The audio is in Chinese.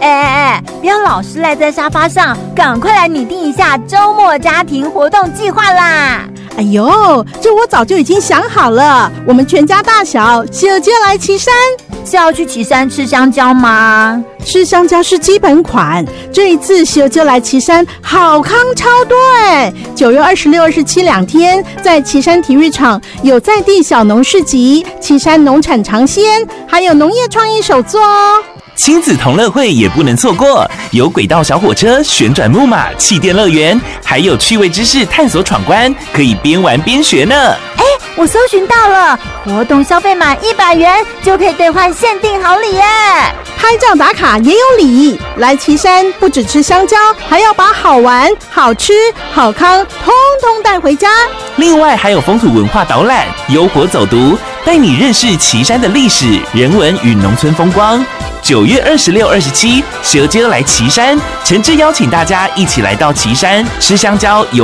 不要老是赖在沙发上，赶快来拟定一下周末家庭活动计划啦！ 哎呦，这我早就已经想好了，我们全家大小小就来旗山。 是要去旗山吃香蕉吗？ 吃香蕉是基本款，这一次小就来旗山好康超多9月26、27两天，在旗山体育场有在地小农市集、旗山农产尝鲜，还有农业创意手作哦。 亲子同乐会也不能错过，有轨道小火车、旋转木马、气垫乐园，还有趣味知识探索闯关，可以边玩边学呢。 我搜寻到了，活动消费满100元就可以兑换限定好礼耶！ 拍照打卡也有礼，来旗山不只吃香蕉，还要把好玩、好吃、好康通通带回家。 另外还有风土文化导览、优活走读，带你认识旗山的历史、人文与农村风光。9月26、27，小就来旗山，诚挚邀请大家一起来到旗山吃香蕉。